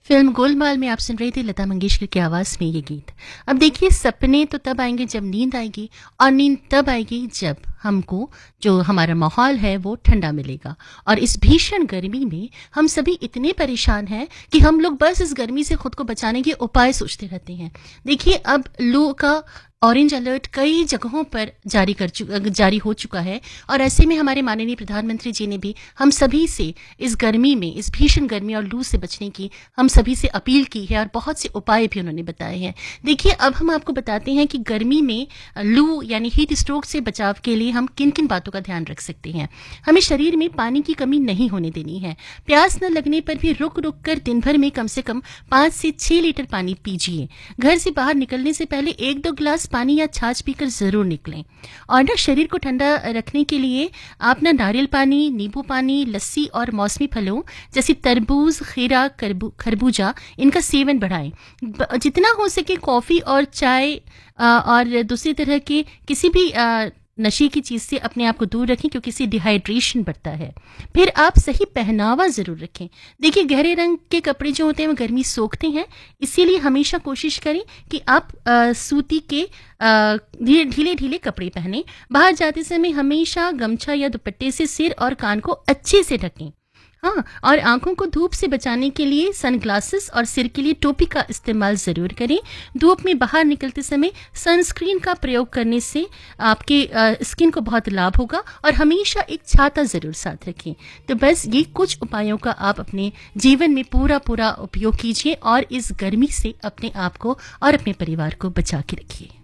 Film Golmaal में आप सुन रहे थे लता मंगेशकर की आवाज में ये गीत। अब देखिए, सपने तो तब आएंगे जब नींद आएगी, और नींद तब आएगी जब हमको जो हमारा माहौल है वो ठंडा मिलेगा। और इस भीषण गर्मी में हम सभी इतने परेशान हैं कि हम लोग बस इस गर्मी से खुद को बचाने के उपाय सोचते रहते हैं। देखिए, अब लू का ऑरेंज अलर्ट कई जगहों पर जारी हो चुका है, और ऐसे में हमारे माननीय प्रधानमंत्री जी ने भी हम सभी से इस गर्मी में, इस भीषण गर्मी और लू से बचने की हम सभी से अपील की है, और बहुत से उपाय भी उन्होंने बताए हैं। देखिए, अब हम आपको बताते हैं कि गर्मी में लू यानी हीट स्ट्रोक से बचाव के लिए हम किन किन बातों का ध्यान रख सकते हैं। हमें शरीर में पानी की कमी नहीं होने देनी है। प्यास न लगने पर भी रुक रुक कर दिन भर में कम से कम 5 से 6 लीटर पानी पीजिए। घर से बाहर निकलने से पहले 1-2 गिलास पानी या छाछ पीकर जरूर निकलें। और ना, शरीर को ठंडा रखने के लिए आप ना नारियल पानी, नींबू पानी, लस्सी और मौसमी फलों जैसे तरबूज, खीरा, खरबूजा, इनका सेवन बढ़ाएं। जितना हो सके कॉफी और चाय और दूसरी तरह के किसी भी नशे की चीज से अपने आप को दूर रखें, क्योंकि इससे डिहाइड्रेशन बढ़ता है। फिर आप सही पहनावा जरूर रखें। देखिए, गहरे रंग के कपड़े जो होते हैं वो गर्मी सोखते हैं, इसीलिए हमेशा कोशिश करें कि आप सूती के ढीले ढीले कपड़े पहनें। बाहर जाते समय हमेशा गमछा या दुपट्टे से सिर और कान को अच्छे से ढकें। हाँ, और आंखों को धूप से बचाने के लिए सनग्लासेस और सिर के लिए टोपी का इस्तेमाल जरूर करें। धूप में बाहर निकलते समय सनस्क्रीन का प्रयोग करने से आपके स्किन को बहुत लाभ होगा, और हमेशा एक छाता जरूर साथ रखें। तो बस ये कुछ उपायों का आप अपने जीवन में पूरा उपयोग कीजिए, और इस गर्मी से अपने आप को और अपने परिवार को बचा के रखिए।